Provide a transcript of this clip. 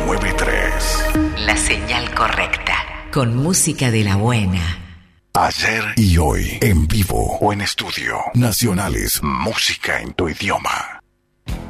93. La señal correcta. Con música de la buena. Ayer y hoy, en vivo o en estudio. Nacionales, música en tu idioma.